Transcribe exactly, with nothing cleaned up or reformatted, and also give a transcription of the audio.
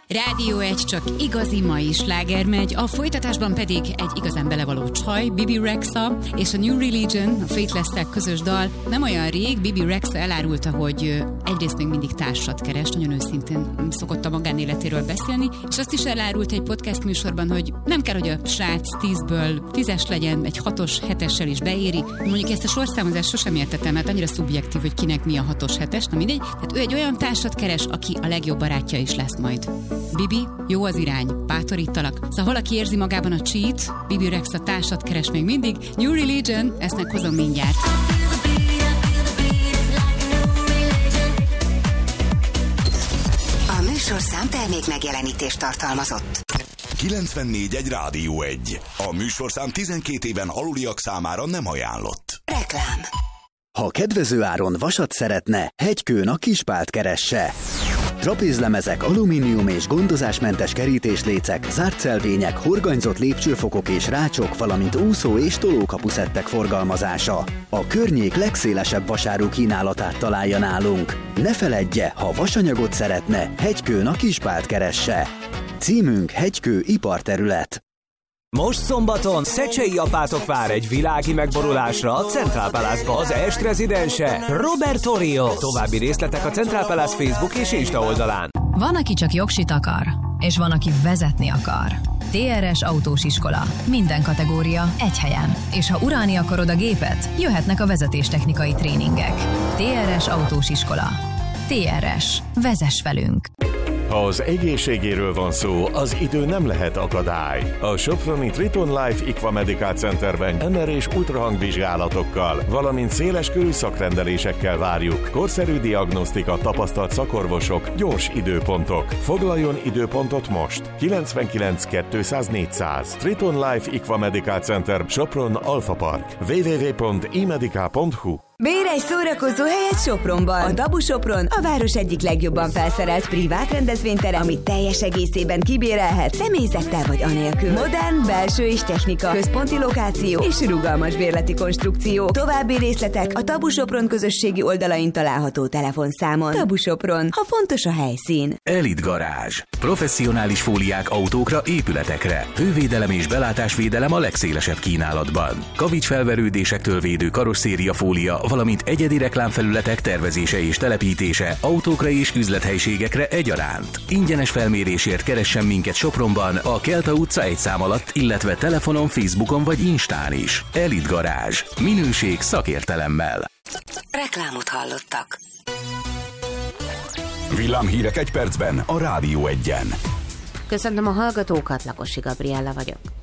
Rádió egy, csak igazi mai sláger megy, a folytatásban pedig egy igazán belevaló csaj, Bebe Rexha és a New Religion, a Faithless-tel közös dal. Nem olyan rég Bebe Rexha elárulta, hogy egyrészt még mindig társat keres, nagyon őszintén szokott a magánéletéről beszélni, és azt is elárult egy podcast műsorban, hogy nem kell, hogy a srác tízből tízes legyen, egy hatos, hetessel is beéri. Mondjuk ezt a sorszámozást sosem értettem, hát annyira szubjektív, hogy kinek mi a hatos, hetes, na mindegy. Tehát ő egy olyan társat keres, aki a legjobb barátja is lesz majd. Bibi, jó az irány, bátorítalak. Szóval ha valaki érzi magában a cheat, Bebe Rexha társat keres még mindig. New Religion, ezt meghozom mindjárt. A műsorszám termék megjelenítést tartalmazott. kilencvennégy egy Rádió egy. A műsorszám tizenkét éven aluliak számára nem ajánlott. Reklám. Ha kedvező áron vasat szeretne, Hegykőn a Kispált keresse. Trapézlemezek, alumínium és gondozásmentes kerítéslécek, zártszelvények, horganyzott lépcsőfokok és rácsok, valamint úszó- és tolókapuszettek forgalmazása. A környék legszélesebb vasáru kínálatát találja nálunk. Ne feledje, ha vasanyagot szeretne, Hegykőn a Kispált keresse. Címünk Hegykő iparterület. Most szombaton Szecsei Apátok vár egy világi megborulásra a Central Palace-ba. Az est rezidense Robert Torrio. További részletek a Central Palace Facebook és Insta oldalán. Van, aki csak jogsit akar, és van, aki vezetni akar. té er es autós iskola. Minden kategória egy helyen. És ha uralni akarod a gépet, jöhetnek a vezetéstechnikai tréningek. té er es autós iskola. té er es. Vezess velünk! Ha az egészségéről van szó, az idő nem lehet akadály. A soproni Triton Life Equa Medical Centerben em er és ultrahangvizsgálatokkal, valamint széleskörű szakrendelésekkel várjuk. Korszerű diagnosztika, tapasztalt szakorvosok, gyors időpontok. Foglaljon időpontot most! kilencvenkilenc kétszáz négyszáz. Triton Life Equa Medical Center, Sopron, Alfa Park. double-u double-u double-u pont i medical pont hu. Bérj egy szórakozó helyet Sopronban. A Dabu Sopron a város egyik legjobban felszerelt privát rendezvénytere, amit teljes egészében kibérelhet, személyzettel vagy anélkül. Modern, belső és technika, központi lokáció és rugalmas bérleti konstrukció. További részletek a Dabu Sopron közösségi oldalain található telefonszámon. Dabu Sopron, ha fontos a helyszín. Elite Garázs. Professzionális fóliák autókra, épületekre. Hővédelem és belátásvédelem a legszélesebb kínálatban. Kavicsfelverődésektől védő karosszéria fólia, valamint egyedi reklámfelületek tervezése és telepítése autókra és üzlethelyiségekre egyaránt. Ingyenes felmérésért keressen minket Sopronban, a Kelta utca egy szám alatt, illetve telefonon, Facebookon vagy Instán is. Elite Garázs. Minőség szakértelemmel. Reklámot hallottak. Villámhírek egy percben a Rádió egyen. Köszöntöm a hallgatókat, Lakosi Gabriella vagyok.